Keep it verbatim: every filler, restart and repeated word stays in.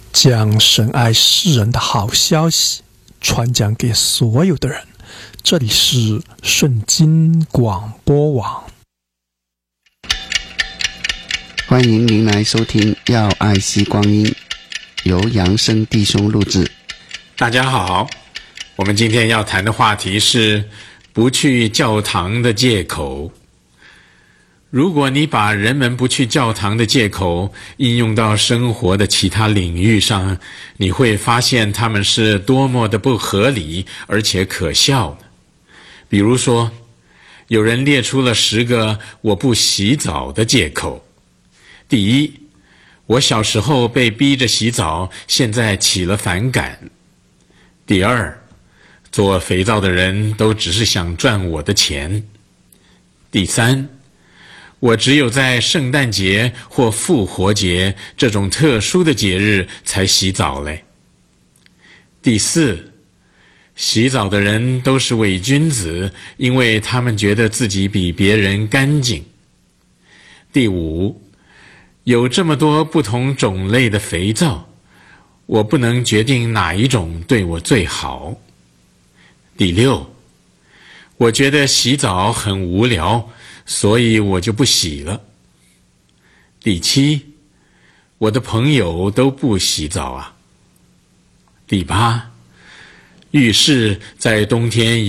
将神爱世人的好消息传讲给所有的人。这里是圣经广播网， 欢迎您来收听要爱惜光阴，由扬生弟兄录制。 大家好，我们今天要谈的话题是不去教堂的借口。如果你把人们不去教堂的借口应用到生活的其他领域上，你会发现他们是多么的不合理而且可笑呢。比如说，有人列出了十个我不洗澡的借口。第一，我小时候被逼着洗澡，现在起了反感。第二，做肥皂的人都只是想赚我的钱。第三，我只有在圣诞节或复活节这种特殊的节日才洗澡嘞。第四，洗澡的人都是伪君子，因为他们觉得自己比别人干净。第五，有这么多不同种类的肥皂，我不能决定哪一种对我最好。第六，我觉得洗澡很无聊，所以我就不洗了。第七，我的朋友都不洗澡啊。第八，浴室在冬天